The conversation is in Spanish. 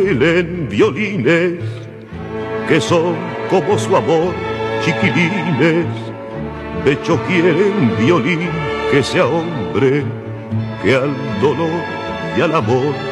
En violines que son como su amor, chiquilines. Becho quiere un violín que sea hombre, que al dolor y al amor